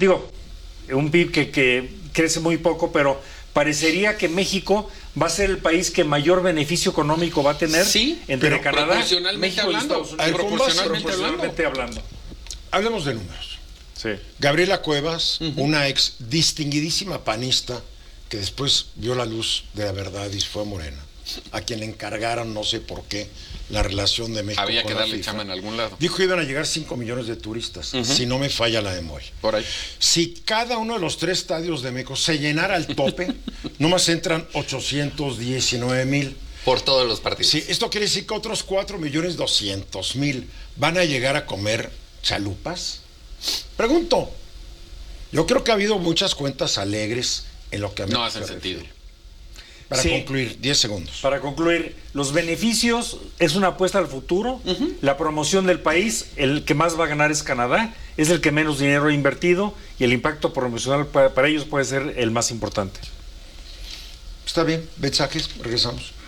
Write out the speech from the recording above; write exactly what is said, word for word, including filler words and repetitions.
Digo, un P I B que, que crece muy poco, pero parecería que México va a ser el país que mayor beneficio económico va a tener sí, entre pero Canadá, proporcionalmente México hablando, y Estados Unidos. proporcionalmente, proporcionalmente hablando. hablando. Hablemos de números. Sí. Gabriela Cuevas, uh-huh. una ex distinguidísima panista que después vio la luz de la verdad y fue Morena, a quien le encargaron, no sé por qué, la relación de México Había con que la darle FIFA. chama en algún lado. Dijo que iban a llegar cinco millones de turistas, uh-huh. si no me falla la memoria. Por ahí. Si cada uno de los tres estadios de México se llenara al tope, nomás entran ochocientos diecinueve mil. Por todos los partidos. Sí, esto quiere decir que otros cuatro millones doscientos mil van a llegar a comer chalupas. Pregunto. Yo creo que ha habido muchas cuentas alegres en lo que a mí no hacen sentido. Para sí. concluir, diez segundos. Para concluir, los beneficios es una apuesta al futuro. Uh-huh. La promoción del país, el que más va a ganar es Canadá, es el que menos dinero ha invertido y el impacto promocional para, para ellos puede ser el más importante. Está bien, mensajes, regresamos.